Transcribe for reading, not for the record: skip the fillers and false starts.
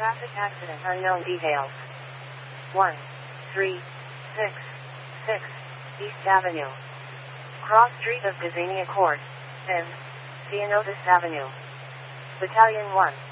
Traffic accident unknown details. 1366 East Avenue. Cross Street of Gazania Court, M. Theonotis Avenue. Battalion 1.